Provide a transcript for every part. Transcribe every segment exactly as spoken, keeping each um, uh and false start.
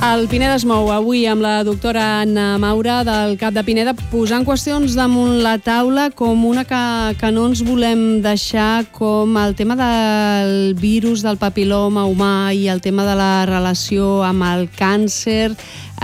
El Pineda es mou avui amb la doctora Anna Maura del CAP de Pineda, posant qüestions damunt la taula com una que, que no ens volem deixar, com el tema del virus del papil·loma humà i el tema de la relació amb el càncer.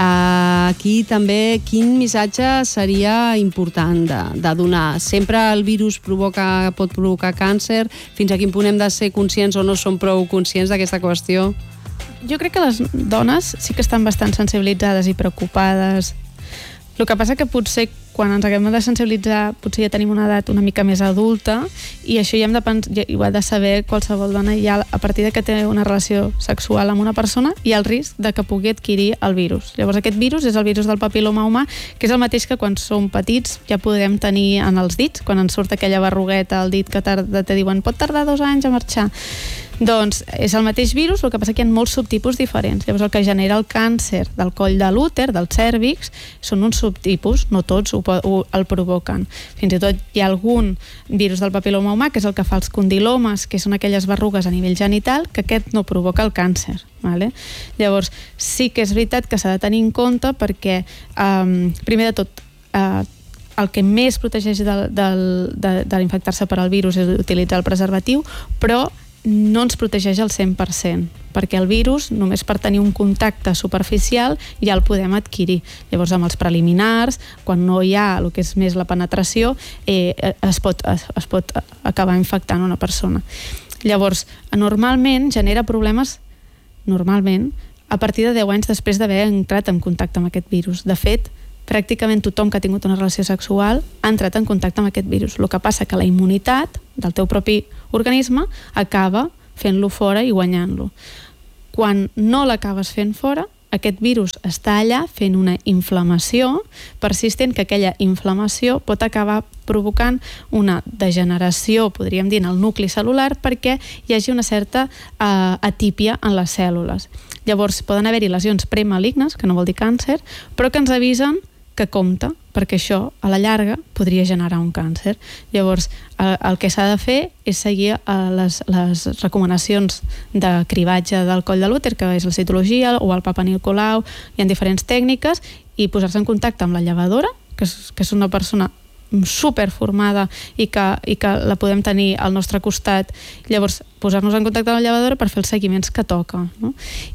Aquí també quin missatge seria important de, de donar? Sempre el virus provoca, pot provocar càncer. Fins a quin punt hem de ser conscients o no som prou conscients d'aquesta qüestió? Jo crec que les dones sí que estan bastant sensibilitzades i preocupades. El que passa que potser quan ens haguem de sensibilitzar potser ja tenim una edat una mica més adulta i això ja hem de pensar, ja ho ha de saber qualsevol dona, ja a partir de que té una relació sexual amb una persona hi ha el risc de que pugui adquirir el virus. Llavors aquest virus és el virus del papil·loma humà, que és el mateix que quan som petits ja podem tenir en els dits, quan ens surt aquella berrugueta al dit que tarda, te diuen pot tardar dos anys a marxar. Doncs és el mateix virus, el que passa que hi ha molts subtipus diferents. Llavors el que genera el càncer del coll de l'úter, del cèrvix, són uns subtipus, no tots ho, ho, el provoquen. Fins i tot hi ha algun virus del papil·loma humà, que és el que fa els condilomes, que són aquelles berrugues a nivell genital, que aquest no provoca el càncer. Vale? Llavors sí que és veritat que s'ha de tenir en compte perquè, um, primer de tot, uh, el que més protegeix de, de, de, de l'infectar-se per al virus és utilitzar el preservatiu, però no ens protegeix al cent per cent, perquè el virus, només per tenir un contacte superficial, ja el podem adquirir. Llavors, amb els preliminars, quan no hi ha el que és més la penetració, eh, es, pot, es, es pot acabar infectant una persona. Llavors, normalment genera problemes, normalment, a partir de deu anys després d'haver entrat en contacte amb aquest virus. De fet, pràcticament tothom que ha tingut una relació sexual ha entrat en contacte amb aquest virus. El que passa que la immunitat del teu propi organisme acaba fent-lo fora i guanyant-lo. Quan no l'acabes fent fora, aquest virus està allà fent una inflamació persistent, que aquella inflamació pot acabar provocant una degeneració, podríem dir, en el nucli cel·lular, perquè hi hagi una certa uh, atípia en les cèl·lules. Llavors poden haver-hi lesions premalignes, que no vol dir càncer, però que ens avisen que compta, perquè això a la llarga podria generar un càncer. Llavors, el, el que s'ha de fer és seguir les, les recomanacions de cribatge del coll de l'úter, que és la citologia o el Papa Nicolau, hi ha diferents tècniques, i posar-se en contacte amb la llevadora, que és, que és una persona super formada i que, i que la podem tenir al nostre costat. Llavors, posar-nos en contacte amb la llevadora per fer els seguiments que toca, no?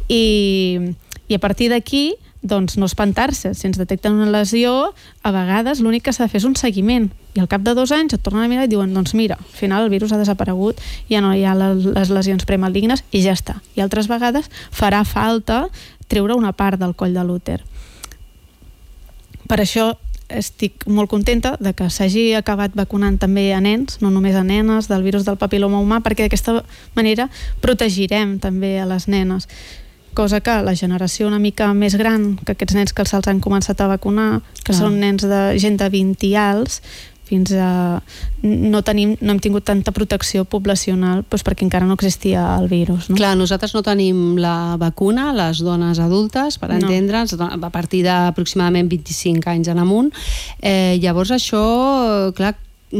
I, i a partir d'aquí, doncs no espantar-se. Si ens detecten una lesió, a vegades l'únic que s'ha de fer és un seguiment, i al cap de dos anys et tornen a mirar i diuen, doncs mira, al final el virus ha desaparegut, ja no hi ha les lesions premalignes i ja està. I altres vegades farà falta treure una part del coll de l'úter. Per això estic molt contenta de que s'hagi acabat vacunant també a nens, no només a nenes, del virus del papil·loma humà, perquè d'aquesta manera protegirem també a les nenes. Cosa que la generació una mica més gran, que aquests nens que se'ls han començat a vacunar, que Clar. Són nens de gent de vint i alts, fins a... No, tenim, no hem tingut tanta protecció poblacional, doncs perquè encara no existia el virus. No? Clar, nosaltres no tenim la vacuna, les dones adultes, per entendre'ns, no. A partir d'aproximadament vint-i-cinc anys en amunt. Eh, llavors això, clar,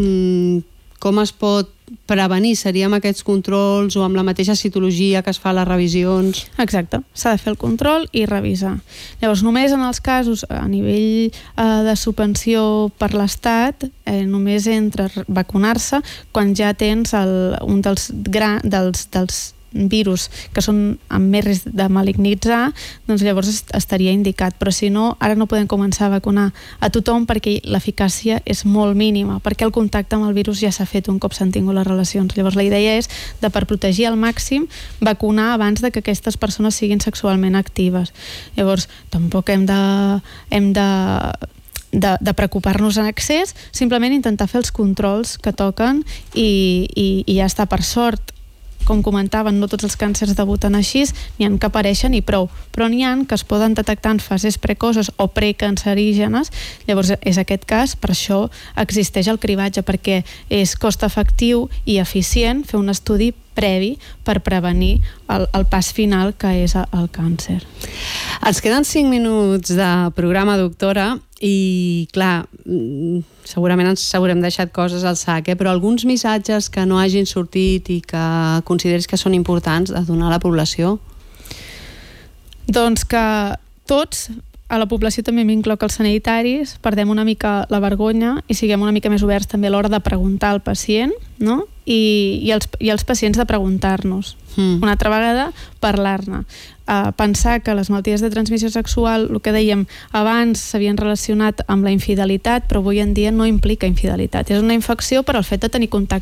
com es pot prevenir? Seria amb aquests controls o amb la mateixa citologia que es fa a les revisions? Exacte, s'ha de fer el control i revisar. Llavors, només en els casos a nivell eh, de subvenció per l'Estat, eh, només entra vacunar-se quan ja tens el, un dels, gran, dels, dels virus que són amb més risc de malignitzar, doncs llavors estaria indicat, però si no, ara no podem començar a vacunar a tothom perquè l'eficàcia és molt mínima, perquè el contacte amb el virus ja s'ha fet un cop s'han tingut les relacions. Llavors la idea és de, per protegir al màxim, vacunar abans de que aquestes persones siguin sexualment actives. Llavors tampoc hem de, hem de De, de preocupar-nos en excés, simplement intentar fer els controls que toquen i, i, i ja està. Per sort, com comentaven, no tots els càncers debuten així, n'hi ha que apareixen i prou, però n'hi ha que es poden detectar en fases precoces o precancerígenes. Llavors és aquest cas, per això existeix el cribatge, perquè és cost efectiu i eficient fer un estudi previ per prevenir el, el pas final, que és el càncer. Ens queden cinc minuts de programa, doctora, i clar, segurament ens haurem deixat coses al sac, eh? Però alguns missatges que no hagin sortit i que consideris que són importants de donar a la població? Doncs que tots, a la població també m'incloc els sanitaris, perdem una mica la vergonya i siguem una mica més oberts també a l'hora de preguntar al pacient, no? I, i, els, i els pacients de preguntar-nos. Mm. Una altra vegada, parlar-ne. Uh, pensar que les malalties de transmissió sexual, el que dèiem abans, s'havien relacionat amb la infidelitat, però avui en dia no implica infidelitat. És una infecció per al fet de tenir contacte